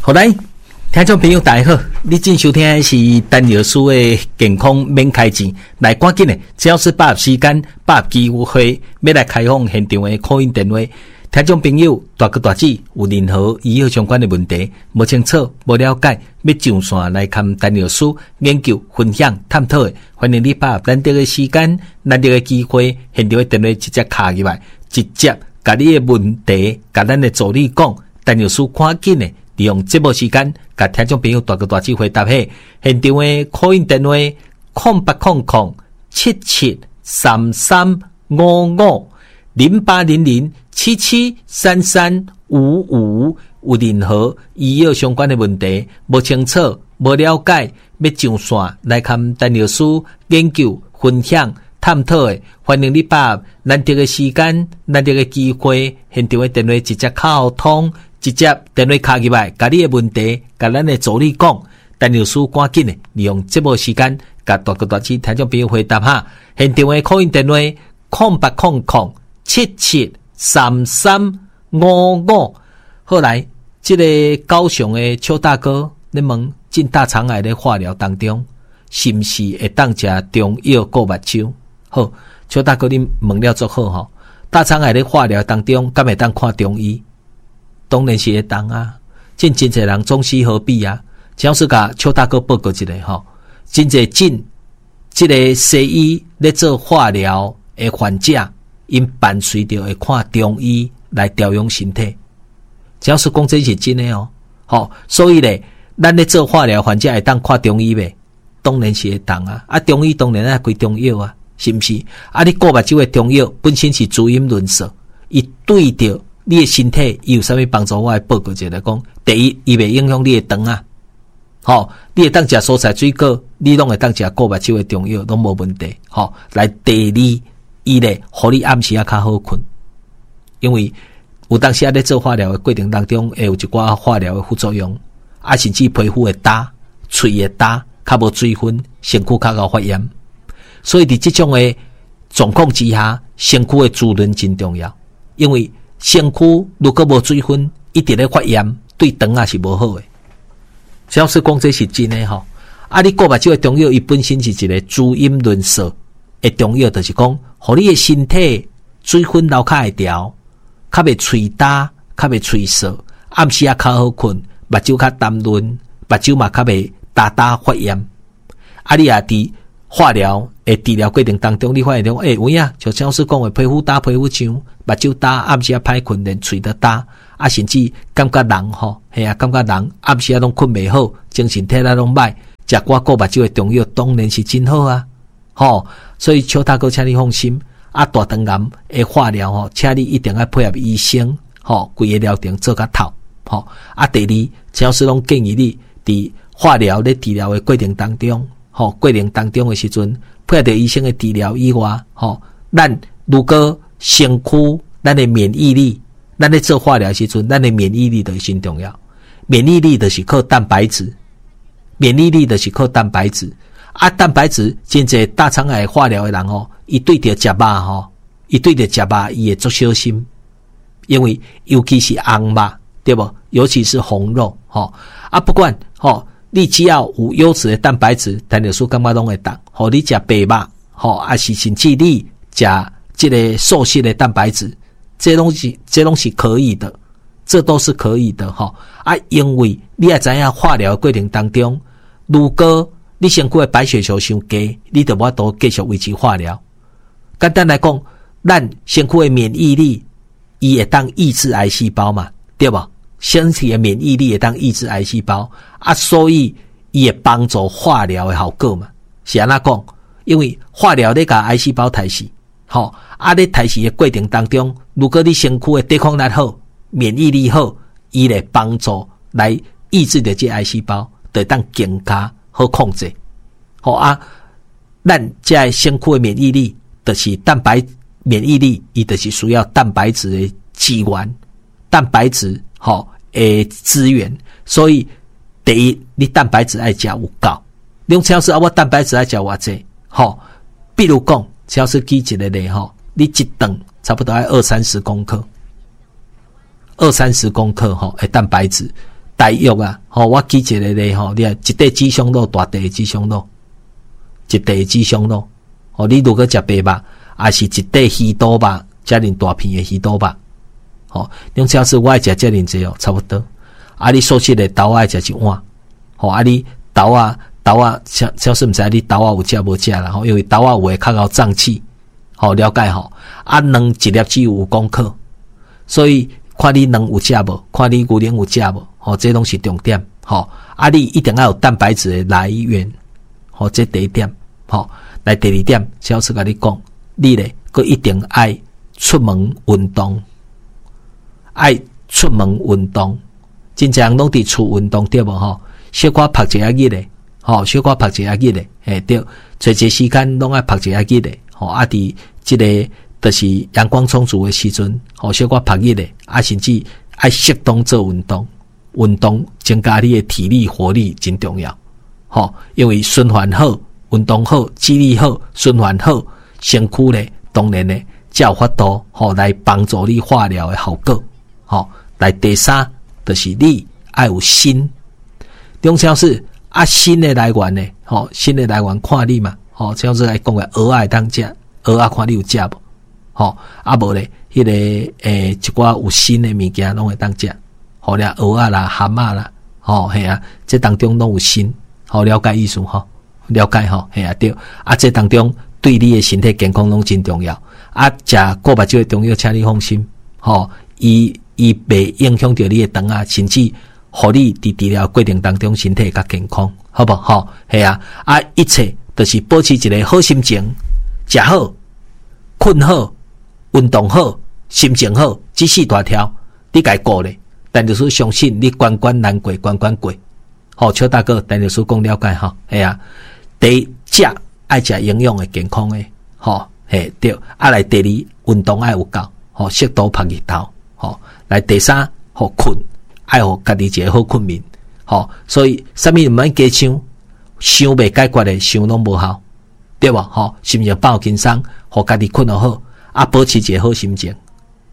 好来，听众朋友大家好，你正收听的是陈药师的健康免开钱，来赶紧的，只要是把握时间，把握机会，要来开放现场的call in电话。听众朋友大哥大姐有任何医药相关的问题，无清楚、无了解，要上线来看陈药师研究、分享、探讨的，欢迎你把握难得的时间、难得的机会，现场的电话直接卡入来，直接把你的问题，甲咱的助理讲，陈药师赶紧的。利用节目时间，甲听众朋友大哥大姐回答下，现场的 call in 电话08007733550800773355，有任何医药相关的问题，无清楚、无了解，要上线来看陈药师研究、分享、探讨的，欢迎你把难得的时间、难得的机会，现场的电话直接敲通。直接电话卡入来，甲你的问题，甲咱的助理讲，陈药师赶紧的利用节目时间，甲大哥大姐听众朋友回答下。现场的 call in 电话0800773355。后来，这个高雄的邱大哥，你问进大肠癌的化疗当中，是不是会当食中药顾目睭？好，邱大哥你问了足好吼。大肠癌的化疗当中，敢会当看中医？当然是会当啊，真侪人中西合璧啊。只要是甲邱大哥报告一下吼，真侪进这个西医咧做化疗的患者，因伴随着会看中医来调养身体。只要是讲这是真的哦，好，所以咧，咱咧做化疗患者会当看中医呗，当然是会当啊。啊，中医当然爱归中药啊，是不是？啊，你顾目睭的中药本身是滋阴润色，伊对着你的身体有啥物帮助？我来报告一下来讲。第一，伊袂影响你的肠啊。好，你会当食蔬菜水果，你拢会当食顾目睭的中药，拢无问题。好，来第二，伊咧，互你暗时较好困，因为有当时咧做化疗的过程当中，会有一寡化疗的副作用，啊，甚至皮肤会干、喙会干、较无水分，身躯较高发炎。所以伫这种的状况之下，身躯的滋润真重要，因为身躯如果无水分，一直咧发炎，对肠也是无好诶。只要是讲这是真诶吼，啊，你顾目睭诶中药，伊本身是一个滋阴润色诶中药，就是讲，互你诶身体水分流较会调，较袂喙干，较袂喙涩，暗时较好困，目睭较淡润，目睭嘛较袂大发炎。啊，你也伫化疗诶治疗过程当中，你发现讲，有影，就像是讲诶，皮肤打皮肤痒，目睭打，暗时歹困，连喙都打，啊，甚至感觉人吼，系啊，感觉人暗时拢困袂好，精神体力拢歹，食我顾目睭诶中药当然是真好啊，吼，所以邱大哥，请你放心，啊，大肠癌诶化疗吼，请你一定要配合医生，吼，规个疗程做甲透，吼，啊，第二，只要是拢建议你伫化疗咧治疗诶过程当中。过程当中的时阵，配合着医生的治疗以外，咱如果身躯咱的免疫力，咱咧做化疗的时阵，咱的免疫力就真重要。免疫力就是靠蛋白质，免疫力就是靠蛋白质。啊，蛋白质真侪大肠癌化疗的人伊对着食肉伊对着食肉伊会足小心，因为尤其是红肉，对不？尤其是红肉，啊，不管你只要有优质的蛋白质，陈药师感觉拢会当。互你食白肉，啊是甚至你食这个素食的蛋白质，这拢是可以的，这都是可以的啊，因为你也知影化疗的过程当中，如果你身躯的白血球伤低，你就无法度继续维持化疗。简单来讲，咱身躯的免疫力，伊会当抑制癌细胞嘛，对吧？身体的免疫力会当抑制癌细胞啊，所以伊会帮助化疗的效果嘛。是安怎讲？因为化疗咧甲癌细胞杀死，啊咧杀死的过程当中，如果你身躯的抵抗力好、免疫力好，伊来帮助来抑制着这癌细胞，就当更加好控制。啊，咱这身躯的免疫力，就是蛋白免疫力，伊就是需要蛋白质的资源，蛋白质。资源，所以第一，你蛋白质爱食有够。你用超市我蛋白质爱食偌济，比如讲，超市举一个例你一顿差不多要20-30公克，的蛋白质， 大约啊，我记一个咧你啊，一块鸡胸肉，大块鸡胸肉，一块鸡胸肉，你如果食白肉，还是一块鱼肚肉，遮尔大片的鱼肚肉，两超市我爱食遮尔济差不多。你所食的豆爱食一碗，你豆超市毋知你豆有食无食啦，因为豆有诶较够胀气，了解卵一粒只有5公克，所以看你卵有食无，看你牛奶有食无，这拢是重点，你一定要有蛋白质的来源，这第一点，来第二点，超市甲你讲，你咧佫一定爱出门运动，真正拢伫厝运动对无小可拍一下日咧，小可拍一下日咧，对，找一个时间拢爱拍一下日咧，伫即个就是阳光充足的时阵，小可拍日咧，甚至爱适当做运动，增加你的体力活力真重要，因为循环好，运动好，肌力好，循环好，身躯咧当然咧才有法度来帮助你化疗的效果，来第三就是你爱有锌，中超市锌的来源呢，锌的来源看你嘛，超市来讲的蚵仔当食，蚵仔看你有食无，无咧迄个一寡有锌的物件拢会当食，蚵仔啦、蛤蟆啦，系啊，这当中拢有锌，了解意思了解系啊对，这当中对你的身体健康拢真重要，食顾目睭的中药，请你放心，伊袂影响到你的肠啊，甚至互你伫治疗过程当中身体较健康，好不好？系啊，一切都是保持一个好心情，食好、困好、运动好、心情好，这4大条你该顾咧。陈律师相信你关难过，关过。邱大哥，陈律师讲了解系啊。第一，食爱食营养的、健康的，嘿对。来第二，运动爱有够，适度晒日头，来第三，困爱互家己一个好困眠，所以啥物毋免加想，想袂解决的想拢无效，对无？是毋是放轻松，互家己困得好，保持一个好心情，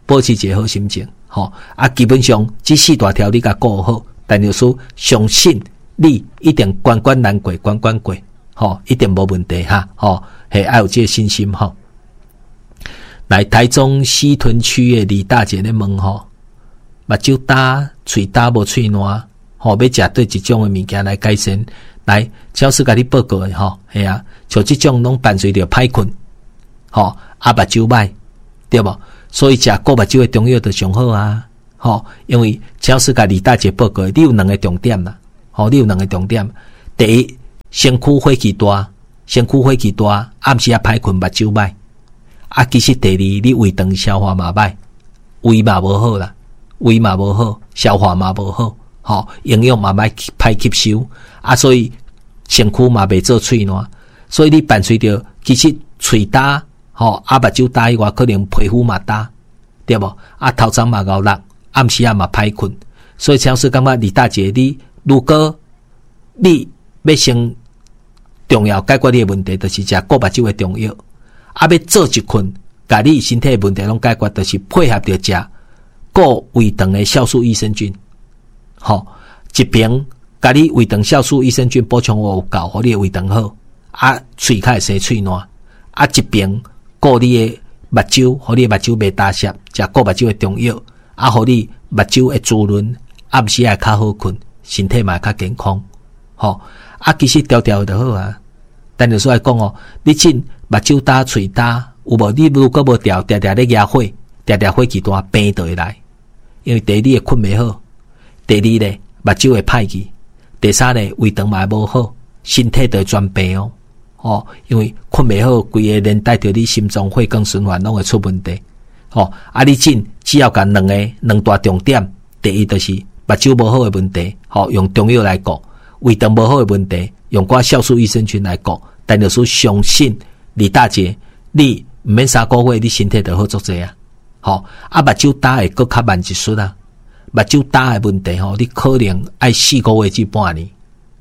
基本上这4大条你甲顾好，陈律师相信你一定关难过，关过，一定无问题哈，系爱有这个信心哈。来台中西屯区的李大姐咧问目睭焦、喙焦无喙烂，要食对一种的物件来改善。来，超市甲你报告的系啊，像这种拢伴随着歹困，目睭歹，对无？所以食顾目睭的中药就上好啊，因为超市甲李大姐报告的，你有2个重点啦，你有2个重点。第一，身躯火气大，暗时歹困，目睭歹。其实第二，你胃肠消化嘛歹，胃嘛无好啦，消化嘛无好，营养嘛歹吸收，所以身躯嘛袂做喙烂，所以你伴随着其实喙焦，目睭焦以外，可能皮肤嘛焦，对无？头早嘛熬热，暗时嘛歹困，所以超市感觉李大姐，你如果你要先重要解决你的问题，就是食顾目睭的中药。要做一困，甲你身体的问题拢解决，就是配合着食顾胃肠的酵素益生菌。一边甲你胃肠酵素益生菌补充有够，互你的胃肠好，喙较会生喙烂。一边顾你的目睭，互你的目睭袂干涩，食顾目睭的中药，互你目睭会滋润，暗时会较好困，身体嘛较健康。其实调就好啊。但是说来讲你真目睭焦、喙焦，有无？你如果无调，常咧压火，常火气大，病就会来。因为第一，你会困袂好；第二咧，目睭会歹去；第三咧，胃肠嘛无好，身体就会全病因为困袂好，规个连带着你心脏、血管循环拢会出问题。你真只要甲2大重点，第一就是目睭无好的问题，用中药来顾；胃肠无好的问题，用寡酵素益生菌来顾。但就是相信李大姐，你毋免3个月，你身体就好足济啊！目睭焦会搁较慢一速啊！目睭焦的问题你可能爱4个月至半年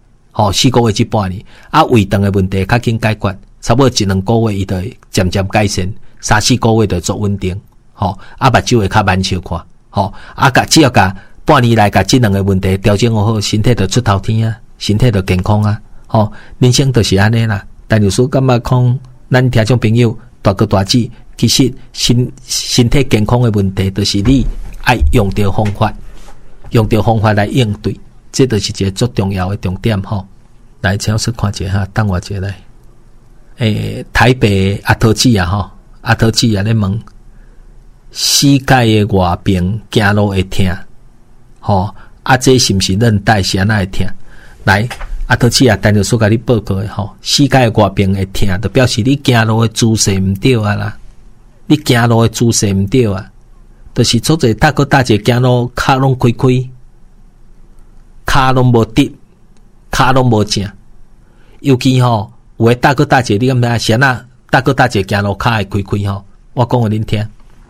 ，4个月至半年。胃肠的问题较紧解决，差不多1-2个月伊就会渐渐改善，3-4个月就做稳定。目睭会较慢小看，只要甲半年来，甲这两个问题调整好，身体就出头天啊，身体就健康啊。人生就是安尼啦。但有时感觉讲，咱听众朋友大哥大姐，其实身体健康的问题，就是你爱用着方法来应对，这就是一个最重要的重点吼。来，请老师看一下哈，等我一下来。台北阿桃子啊，阿桃子啊，咧问膝盖的外边走路会痛，这是不是韧带是安那会痛？来，阿桃子啊，单就说甲你报告的膝盖的外边会痛，就表示你走路的姿势唔对啊啦，你走路的姿势唔对啊，就是做者大哥大姐走路脚拢开开，脚拢无直，脚拢无正，尤其有的大哥大姐，你敢知影？啥大哥大姐走路脚会开开我讲互恁听。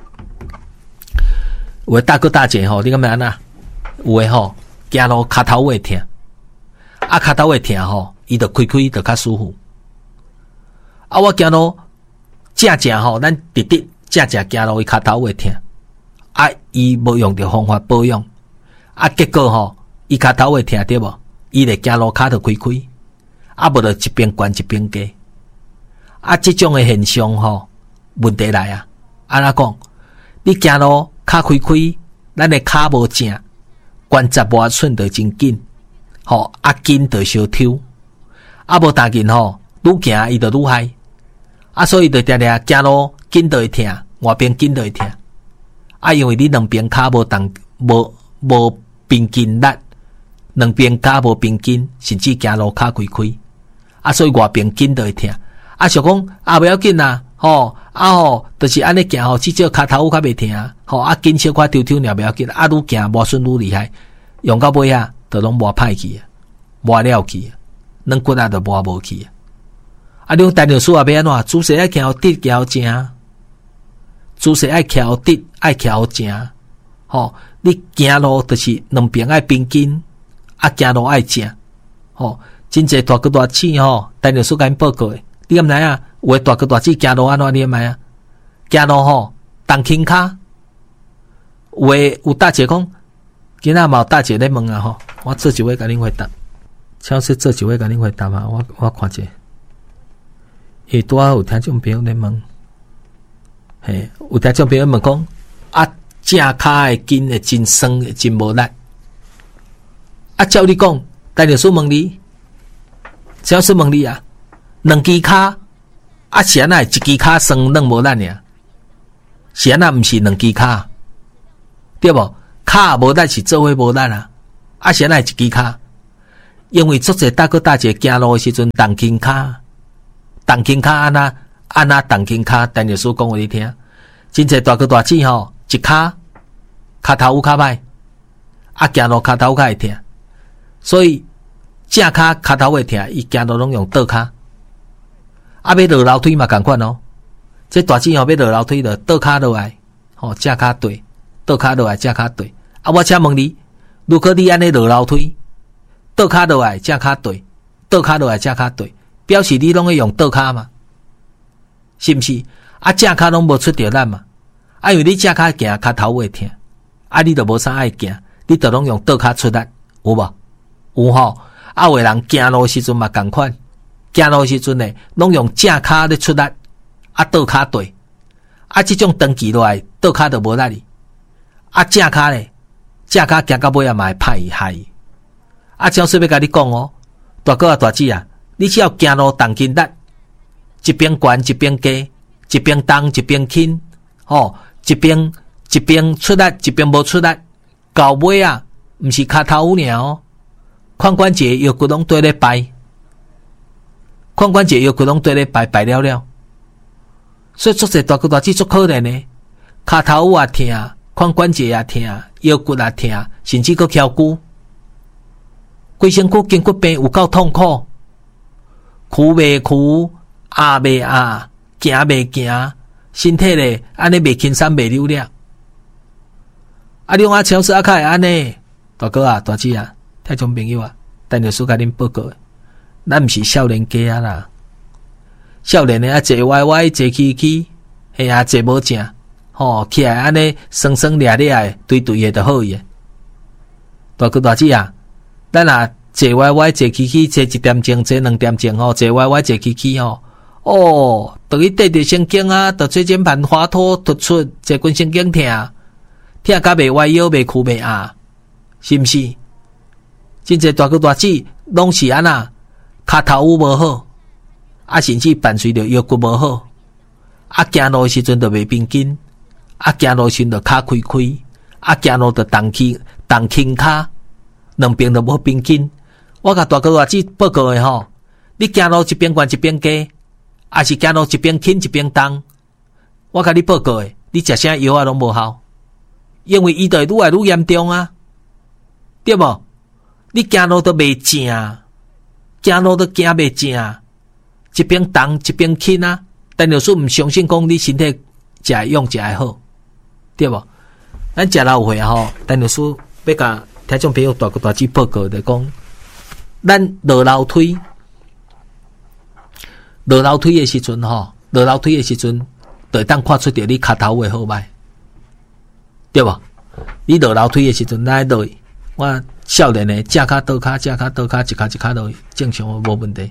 有的大哥大姐你敢知影？有的走路脚头会痛，脚头会痛伊就开开就较舒服。我走路正咱直直正走路伊脚头会痛，伊无用着方法保养，结果伊脚头会痛对无？伊咧走路脚就开开。无就一边悬一边低，这种的现象问题来啊！安怎讲？你走路脚开开，咱的脚无正，关节磨寸就真紧，筋就小抽，无当紧愈行伊就愈害，所以就常常走路筋就会痛，外边筋就会痛，因为你两边脚无并筋力，两边脚无并筋，甚至走路脚开开。所以外边筋就会痛。想讲不要紧啦，就是安尼行至少脚头较袂痛筋小可抽抽尔不要紧，愈行磨损愈厉害，用到尾就拢磨歹去磨了去，软骨就磨无去你用单条数要安怎？姿势爱徛直徛正，姿势爱徛直爱徛正，你行路就是两边爱并筋，行路爱正，真济大哥大姐单条数甲因报告的，你敢知影？有的大哥大姐走路安怎？你敢知影？走路重轻脚，有大姐讲，今仔嘛有大姐咧问我做一位甲恁回答，超市做一位甲恁回答我看者，拄有听众朋友咧问，有听众朋友问讲，正脚的筋会真酸，会真无力，照你讲，单条数问你。超市问你两支脚是安那一支脚酸软无力尔？是安那毋是两支脚，对无？脚无力是做伙无力是安那一支脚？因为足侪大哥大姐走路的时阵重轻脚安那重轻脚，单律师讲互你听，真侪大哥大姐一脚头有较歹，走路脚头较会痛，所以。正脚头会痛，伊行路拢用倒脚，要落楼梯嘛同款这大姐要落楼梯就倒脚落来，正脚对，倒脚落来正脚对。我请问你，如果你安尼落楼梯，倒脚落来正脚对，倒脚落来正脚对，表示你拢会用倒脚嘛？是毋是？正脚拢无出着力嘛？因为你正脚行脚头会痛，你就无啥爱行，你就拢用倒脚出力，有无？有有的人走路时阵嘛同款，走路时阵呢，拢用正脚咧出力，倒脚对，这种长期落来，倒脚就无力哩。正脚咧，正脚行到尾嘛会歹害。教授要甲你讲大哥大姐你只要走路重筋力，一边悬一边低，一边重一边轻，一边出力，一边无出力，到尾毋是脚头有尔髋关节腰骨拢对咧摆，髋关节腰骨拢对咧摆了了，所以足侪大哥大姐足可怜的，脚头也痛，髋关节也痛，腰骨也痛，甚至佫翘骨，规身躯筋骨病有够痛苦，躯袂躯，压袂压，行袂行，身体咧安尼袂轻松袂溜了。你用超市较会安尼，大哥大姐听众朋友等律师甲恁报告，咱毋是少年家啦，少年的坐歪歪，坐起起，坐无正，起来安尼酸酸咧咧的，对对的就好伊。 大哥大姐啊，咱啊坐歪歪坐起起，坐1点钟，坐2点钟吼，坐歪歪坐起起吼。哦，就去缀着神经啊，就椎间盘滑脱突出，坐筋神经痛，痛甲袂歪腰，袂屈袂压，是毋是？真侪大哥大姐拢是安那，骹头有无好，啊甚至伴随着腰骨无好，啊行路时阵就袂平紧，啊行路时阵就骹开开，啊行路就动轻骹，两边都无平紧。我甲大哥大姐报告的吼，你行路一边悬一边低。还是行路一边轻一边重，我甲你报告诶，你食啥药啊拢无效，因为伊就会愈来愈严重啊，对无？你行路都袂正，行路都行袂正，一边重一边轻啊。但就是毋相信讲你身体食会用食会好，对无？咱食老岁吼，但就是要甲听众朋友大哥大姐报告的讲，咱落楼梯。落楼梯的时阵吼，落楼梯的时阵，就会当看出着你骹头的好歹，对无？你落楼梯的时阵，咱落，我少年的正骹倒骹，正骹倒骹，一骹落，正常无问题。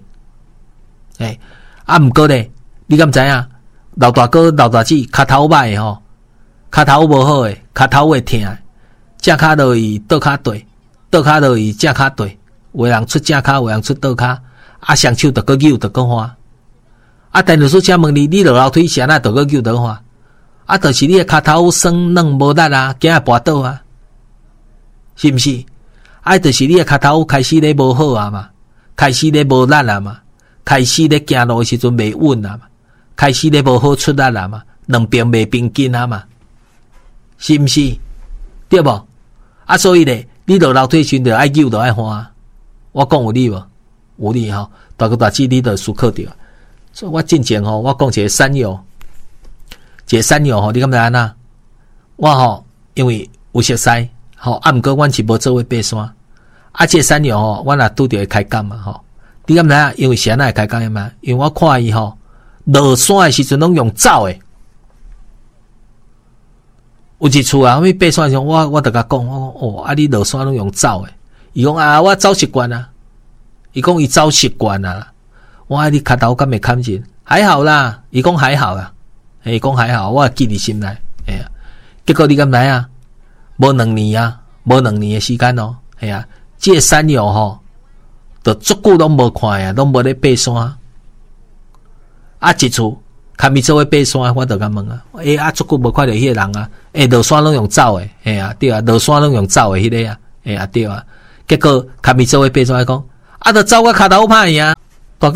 毋过咧，你敢知影？老大哥、老大姐骹头歹的吼，骹头无好的，骹头会痛，正骹落去倒骹对，倒骹落去正骹对，有的人出正骹，有的人出倒骹，啊双手就搁扭，就搁花。啊，但就是请问你，你落楼梯是安那就搁扭倒花？啊，就是你的骹头酸软无力啊，惊会跋倒啊，是毋是？啊，就是你的骹头开始咧无好啊嘛，开始咧无力啊嘛，开始咧行路的时阵袂稳啊嘛，开始咧无好出力啊嘛，两边袂平紧啊嘛，是毋是？对无？啊，所以咧，你落楼梯时就爱扭就爱花。我讲有理无？有理吼，大哥大姐你就思考着。所以我进前吼，我讲一个山友吼，你敢知安那？我吼因为有熟悉吼，啊毋过阮是无做伙爬山，啊这个山友吼，我若拄着会开讲嘛吼，你敢知影？因为是安那会开讲的嘛？因为我看伊吼落山的时阵拢用走的，有一次啊，我爬山的时候，我就甲讲，哦，啊你落山拢用走的，伊讲啊，我走习惯啊，伊讲伊走习惯啊。我爱你骹头敢会砍紧，还好啦。伊讲还好啦，伊讲还好，我也记伫心内。结果你敢知啊？无2年啊，无2年的时间哦。这个山友吼，都足久拢无看呀，拢无咧爬山。啊，一次看伊做伙爬山，我就甲问啊，啊，足久无看到迄个人啊，落山拢用走的，对啊，落山拢用走的迄个啊，对啊。结果看伊做伙爬山讲，啊，就走我骹头歹啊。